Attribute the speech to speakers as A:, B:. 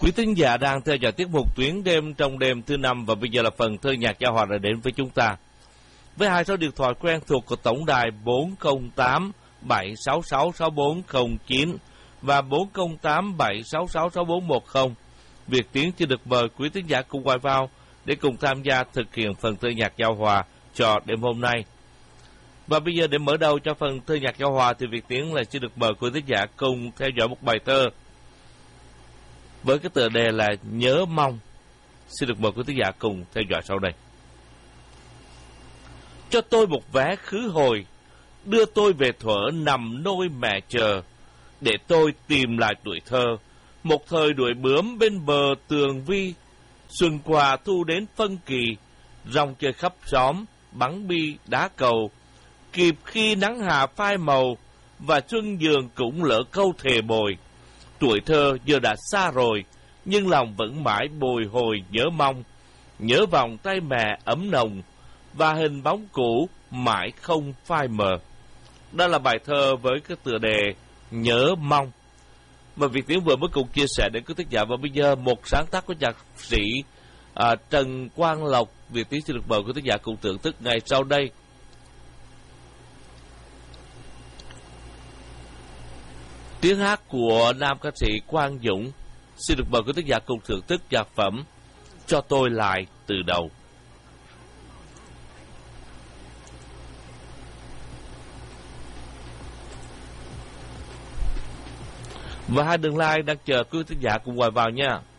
A: Quý thính giả đang theo dõi tiết mục Tuyến đêm trong đêm thứ năm, và bây giờ là phần thơ nhạc giao hòa đã đến với chúng ta. Với hai số điện thoại quen thuộc của tổng đài 408 766 6409 và 408 766 6410, Việt Tiến xin được mời quý thính giả cùng quay vào để cùng tham gia thực hiện phần thơ nhạc giao hòa cho đêm hôm nay. Và bây giờ để mở đầu cho phần thơ nhạc giao hòa thì Việt Tiến lại xin được mời quý thính giả cùng theo dõi một bài thơ với cái tựa đề là Nhớ Mong. Xin được mời quý thính giả cùng theo dõi sau đây. Cho tôi một vé khứ hồi, đưa tôi về thuở nằm nôi mẹ chờ, để tôi tìm lại tuổi thơ, một thời đuổi bướm bên bờ tường vi. Xuân qua thu đến phân kỳ, rong chơi khắp xóm, bắn bi đá cầu, kịp khi nắng hạ phai màu, và xuân dường cũng lỡ câu thề bồi. Tuổi thơ giờ đã xa rồi, nhưng lòng vẫn mãi bồi hồi nhớ mong, nhớ vòng tay mẹ ấm nồng, và hình bóng cũ mãi không phai mờ. Đó là bài thơ với cái tựa đề Nhớ Mong, mà Việt Tiến vừa mới cùng chia sẻ đến quý thính giả. Và bây giờ một sáng tác của nhạc sĩ Trần Quang Lộc, Việt Tiến xin được mời quý thính giả cùng thưởng thức ngay sau đây. Tiếng hát của nam ca sĩ Quang Dũng. Xin được mời quý thính giả cùng thưởng thức nhạc phẩm Cho Tôi Lại Từ Đầu. Và hai đường like đang chờ quý thính giả cùng gọi vào nha.